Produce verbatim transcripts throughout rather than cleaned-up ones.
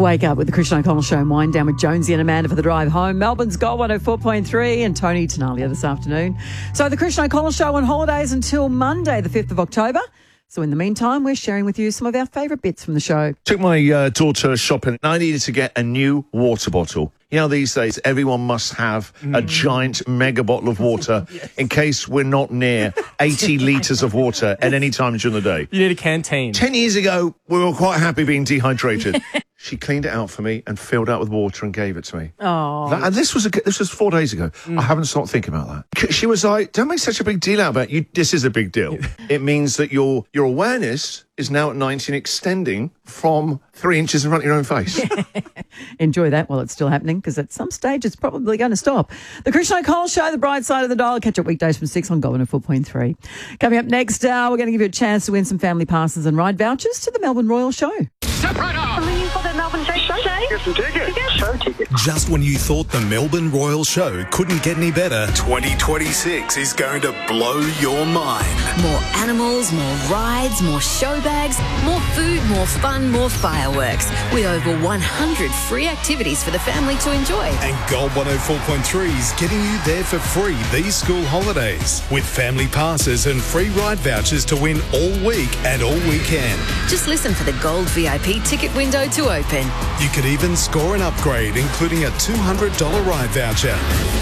Wake up with the Christian O'Connell Show and wind down with Jonesy and Amanda for the drive home. Melbourne's Gold one oh four point three and Tony Tenalia this afternoon. So the Christian O'Connell Show on holidays until Monday, the fifth of October. So in the meantime, we're sharing with you some of our favourite bits from the show. Took my uh, daughter shopping and I needed to get a new water bottle. You know, these days, everyone must have mm. a giant mega bottle of water yes. in case we're not near eighty litres of water at any time during the day. You need a canteen. Ten years ago, we were quite happy being dehydrated. She cleaned it out for me and filled it out with water and gave it to me. Oh, that, and this was a, this was four days ago. Mm. I haven't stopped thinking about that. She was like, "Don't make such a big deal out about it. You. This is a big deal. It means that your your awareness is now at nineteen, extending from three inches in front of your own face." Enjoy that while it's still happening, because at some stage it's probably going to stop. The Christian O'Connell Show, the bright side of the dial. Catch up weekdays from six on Gold one oh four point three. Coming up next, uh, we're going to give you a chance to win some family passes and ride vouchers to the Melbourne Royal Show. Step right up! I'm ringing for the Melbourne Show. Get some tickets. Show tickets. Just when you thought the Melbourne Royal Show couldn't get any better, twenty twenty-six is going to blow your mind. More animals, more rides, more show bags, more food, more fun, more fireworks. With over one hundred free activities for the family to enjoy. And Gold one oh four point three is getting you there for free these school holidays. With family passes and free ride vouchers to win all week and all weekend. Just listen for the Gold V I P ticket window to open. You could even score an upgrade, including a two hundred dollars ride voucher.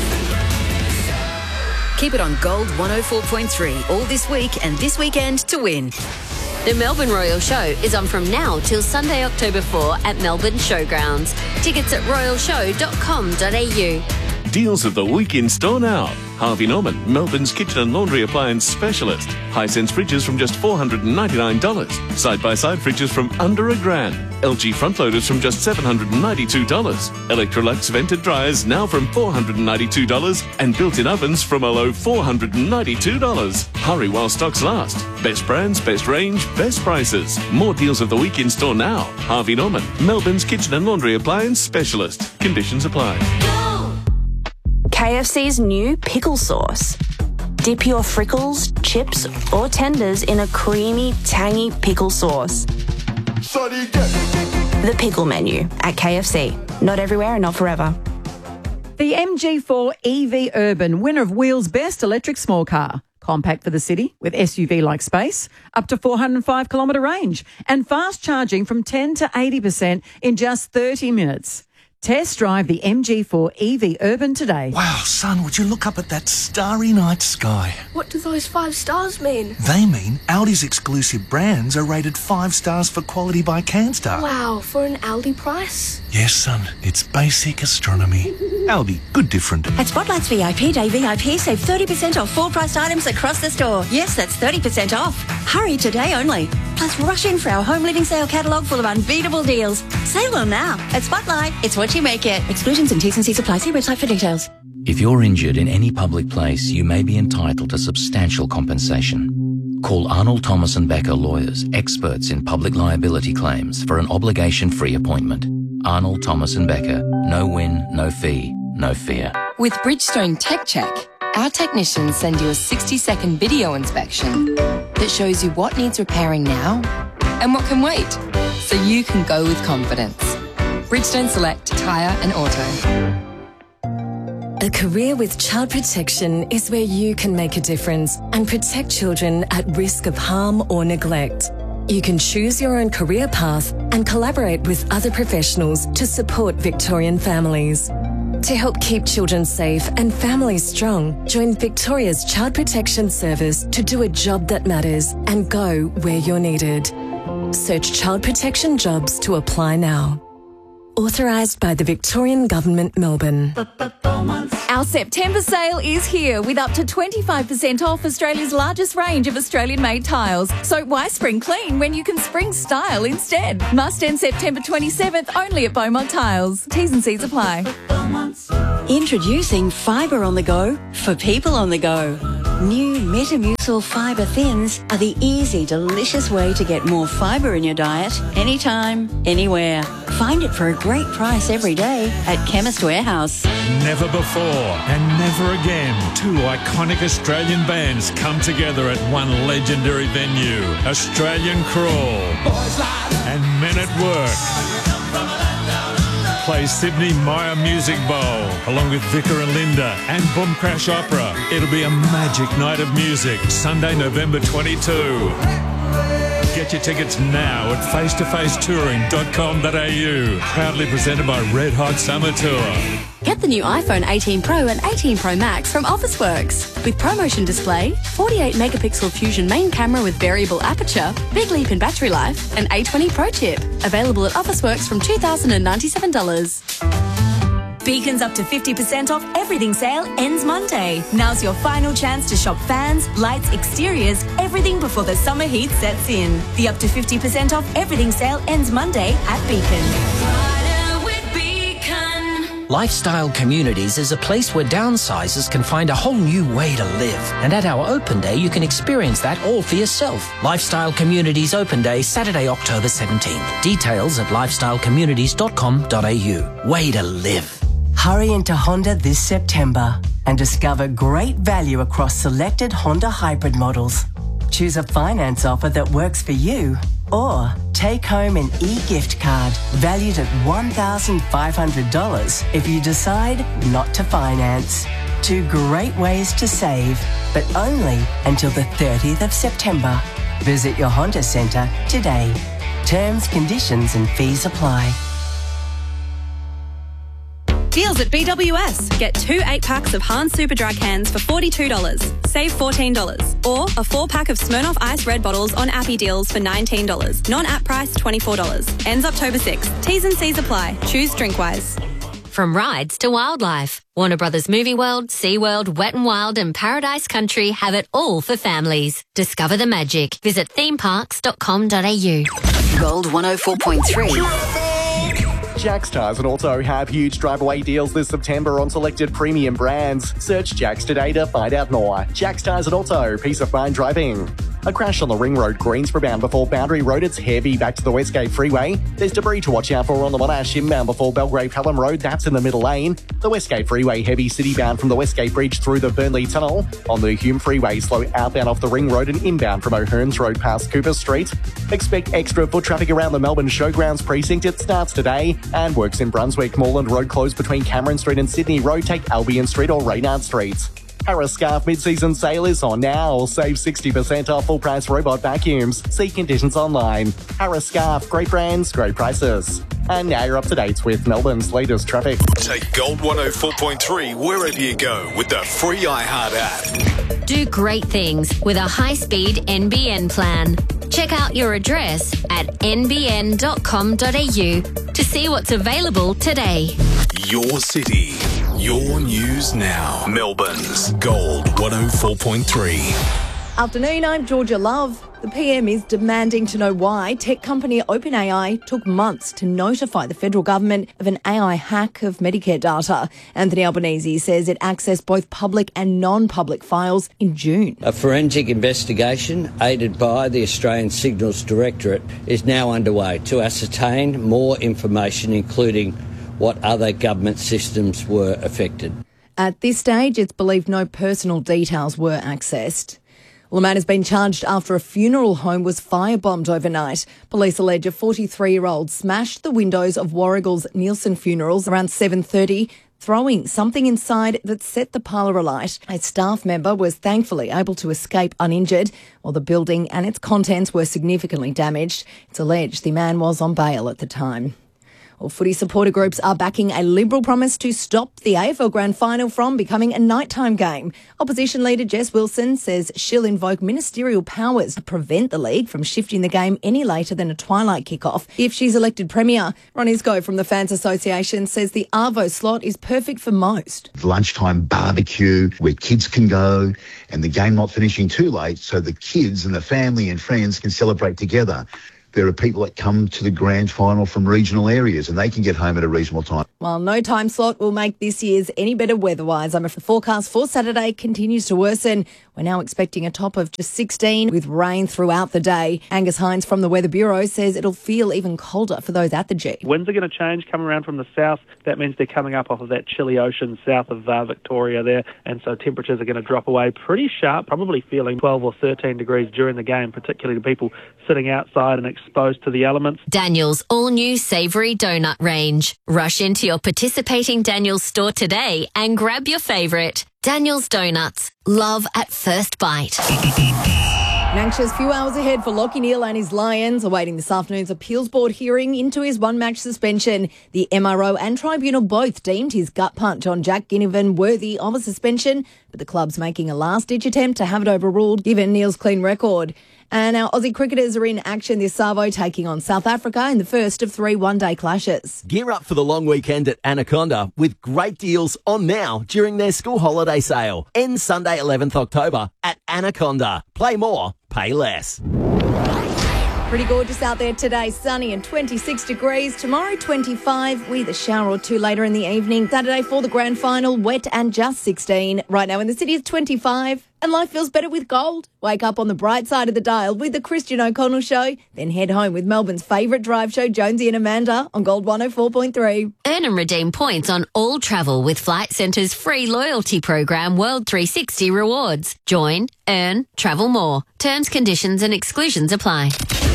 Keep it on Gold one oh four point three all this week and this weekend to win. The Melbourne Royal Show is on from now till Sunday, October fourth at Melbourne Showgrounds. Tickets at royal show dot com dot a u. Deals of the week in store now. Harvey Norman, Melbourne's kitchen and laundry appliance specialist. Hisense fridges from just four hundred ninety-nine dollars. Side-by-side fridges from under a grand. L G front loaders from just seven hundred ninety-two dollars. Electrolux vented dryers now from four hundred ninety-two dollars. And built-in ovens from a low four hundred ninety-two dollars. Hurry while stocks last. Best brands, best range, best prices. More deals of the week in store now. Harvey Norman, Melbourne's kitchen and laundry appliance specialist. Conditions apply. K F C's new pickle sauce. Dip your frickles, chips or tenders in a creamy, tangy pickle sauce. The pickle menu at K F C. Not everywhere and not forever. The M G four E V Urban, winner of Wheels' Best Electric Small Car. Compact for the city with S U V-like space, up to four hundred five kilometre range and fast charging from ten to eighty percent in just thirty minutes. Test drive the M G four E V Urban today. Wow, son, would you look up at that starry night sky? What do those five stars mean? They mean Audi's exclusive brands are rated five stars for quality by Canstar. Wow, for an Audi price? Yes, son, it's basic astronomy. Audi, good different. At Spotlight's V I P Day V I P, save thirty percent off full-priced items across the store. Yes, that's thirty percent off. Hurry today only. Plus, rush in for our home living sale catalogue full of unbeatable deals. Save them now. At Spotlight, it's what you make it. Exclusions and T's and C's apply. See website for details. If you're injured in any public place, you may be entitled to substantial compensation. Call Arnold Thomas and Becker Lawyers, experts in public liability claims, for an obligation-free appointment. Arnold Thomas and Becker. No win, no fee, no fear. With Bridgestone Tech Check, our technicians send you a sixty-second video inspection that shows you what needs repairing now and what can wait, so you can go with confidence. Bridgestone Select Tyre and Auto. A career with child protection is where you can make a difference and protect children at risk of harm or neglect. You can choose your own career path and collaborate with other professionals to support Victorian families. To help keep children safe and families strong, join Victoria's Child Protection Service to do a job that matters and go where you're needed. Search Child Protection Jobs to apply now. Authorised by the Victorian Government, Melbourne. Our September sale is here with up to twenty-five percent off Australia's largest range of Australian-made tiles. So why spring clean when you can spring style instead? Must end September twenty-seventh only at Beaumont Tiles. T's and C's apply. Introducing Fibre on the Go for people on the go. New Metamucil Fibre Thins are the easy, delicious way to get more fibre in your diet anytime, anywhere. Find it for a great price every day at Chemist Warehouse. Never before and never again, two iconic Australian bands come together at one legendary venue. Australian Crawl and Men at Work. Play Sydney Maya Music Bowl along with Vicar and Linda and Boom Crash Opera. It'll be a magic night of music, Sunday, November twenty-second. Get your tickets now at face to face touring dot com dot a u. Proudly presented by Red Hot Summer Tour. Get the new iPhone eighteen Pro and eighteen Pro Max from Officeworks. With ProMotion display, forty-eight megapixel Fusion main camera with variable aperture, big leap in battery life, and A twenty Pro chip. Available at Officeworks from two thousand ninety-seven dollars. Beacon's up to fifty percent off everything sale ends Monday. Now's your final chance to shop fans, lights, exteriors, everything before the summer heat sets in. The up to fifty percent off everything sale ends Monday at Beacon. Lifestyle Communities is a place where downsizers can find a whole new way to live. And at our open day, you can experience that all for yourself. Lifestyle Communities Open Day, Saturday, October seventeenth. Details at lifestyle communities dot com dot a u. Way to live. Hurry into Honda this September and discover great value across selected Honda hybrid models. Choose a finance offer that works for you, or take home an e-gift card valued at one thousand five hundred dollars if you decide not to finance. Two great ways to save, but only until the thirtieth of September. Visit your Honda Centre today. Terms, conditions and fees apply. Deals at B W S. Get two eight-packs of Hans Super Dry cans for forty-two dollars. Save fourteen dollars. Or a four-pack of Smirnoff Ice Red bottles on Appy Deals for nineteen dollars. Non-app price twenty-four dollars. Ends October sixth. T's and C's apply. Choose DrinkWise. From rides to wildlife, Warner Brothers Movie World, SeaWorld, Wet n Wild and Paradise Country have it all for families. Discover the magic. Visit theme parks dot com dot a u. Gold one oh four point three. Jack's Tyres and Auto have huge drive-away deals this September on selected premium brands. Search Jack's today to find out more. Jack's Tyres and Auto, peace of mind driving. A crash on the Ring Road, Greensboro bound before Boundary Road. It's heavy back to the Westgate Freeway. There's debris to watch out for on the Monash inbound before Belgrave Pelham Road. That's in the middle lane. The Westgate Freeway heavy city bound from the Westgate Bridge through the Burnley Tunnel. On the Hume Freeway, slow outbound off the Ring Road and inbound from O'Hearns Road past Cooper Street. Expect extra foot traffic around the Melbourne Showgrounds precinct. It starts today and works in Brunswick. Moreland Road closed between Cameron Street and Sydney Road. Take Albion Street or Reynard Street. Harris Scarf mid-season sale is on now. Save sixty percent off full-price robot vacuums. See conditions online. Harris Scarf, great brands, great prices. And now you're up to date with Melbourne's latest traffic. Take Gold one oh four point three wherever you go with the free iHeart app. Do great things with a high-speed N B N plan. Check out your address at n b n dot com dot a u to see what's available today. Your city, your news now. Melbourne's Gold one oh four point three. Afternoon, I'm Georgia Love. The P M is demanding to know why tech company OpenAI took months to notify the federal government of an A I hack of Medicare data. Anthony Albanese says it accessed both public and non-public files in June. A forensic investigation, aided by the Australian Signals Directorate, is now underway to ascertain more information, including what other government systems were affected. At this stage, it's believed no personal details were accessed. Well, a man has been charged after a funeral home was firebombed overnight. Police allege a forty-three-year-old smashed the windows of Warrigal's Nielsen Funerals around seven thirty, throwing something inside that set the parlour alight. A staff member was thankfully able to escape uninjured, while the building and its contents were significantly damaged. It's alleged the man was on bail at the time. Well, footy supporter groups are backing a Liberal promise to stop the A F L Grand Final from becoming a nighttime game. Opposition leader Jess Wilson says she'll invoke ministerial powers to prevent the league from shifting the game any later than a twilight kickoff if she's elected Premier. Ronnie Scope from the Fans Association says the Arvo slot is perfect for most. Lunchtime barbecue where kids can go and the game not finishing too late so the kids and the family and friends can celebrate together. There are people that come to the grand final from regional areas and they can get home at a reasonable time. While no time slot will make this year's any better weather-wise, I'm afraid the forecast for Saturday continues to worsen. We're now expecting a top of just sixteen with rain throughout the day. Angus Hines from the Weather Bureau says it'll feel even colder for those at the G. Winds are going to change, coming around from the south. That means they're coming up off of that chilly ocean south of uh, Victoria there, and so temperatures are going to drop away pretty sharp, probably feeling twelve or thirteen degrees during the game, particularly to people sitting outside and exposed to the elements. Daniel's all-new savoury donut range. Rush into your participating Daniel's store today and grab your favourite. Daniel's Donuts. Love at first bite. An anxious few hours ahead for Lachie Neale and his Lions, awaiting this afternoon's appeals board hearing into his one-match suspension. The M R O and tribunal both deemed his gut punch on Jack Ginnivan worthy of a suspension, but the club's making a last-ditch attempt to have it overruled, given Neale's clean record. And our Aussie cricketers are in action this Savo, taking on South Africa in the first of three one-day clashes. Gear up for the long weekend at Anaconda with great deals on now during their school holiday sale. Ends Sunday eleventh October at Anaconda. Play more, pay less. Pretty gorgeous out there today, sunny and twenty-six degrees. Tomorrow, twenty-five, with a shower or two later in the evening. Saturday for the grand final, wet and just sixteen. Right now in the city, it's twenty-five. And life feels better with gold. Wake up on the bright side of the dial with the Christian O'Connell Show, then head home with Melbourne's favourite drive show, Jonesy and Amanda, on Gold one oh four point three. Earn and redeem points on all travel with Flight Centre's free loyalty program, World three sixty Rewards. Join, earn, travel more. Terms, conditions and exclusions apply.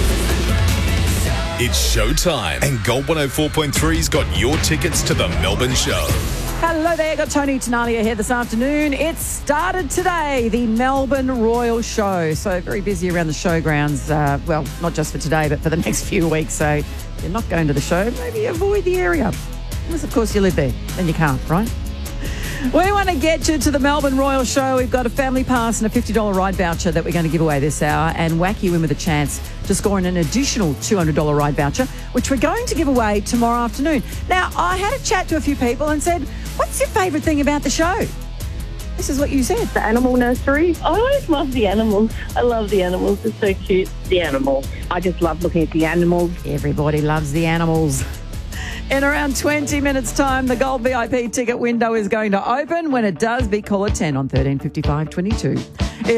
It's showtime, and Gold one oh four point three's got your tickets to the Melbourne show. Hello there, got Tony Tenalia here this afternoon. It started today, the Melbourne Royal Show. So very busy around the showgrounds, uh, well, not just for today, but for the next few weeks. So if you're not going to the show, maybe avoid the area. Unless, of course, you live there. Then you can't, right? We want to get you to the Melbourne Royal Show. We've got a family pass and a fifty dollars ride voucher that we're going to give away this hour, and whack you in with a chance to score in an additional two hundred dollars ride voucher, which we're going to give away tomorrow afternoon. Now, I had a chat to a few people and said, what's your favourite thing about the show? This is what you said. The animal nursery. I always love the animals. I love the animals. They're so cute. The animals. I just love looking at the animals. Everybody loves the animals. In around twenty minutes' time, the Gold V I P ticket window is going to open. When it does, be caller ten on thirteen fifty-five twenty-two.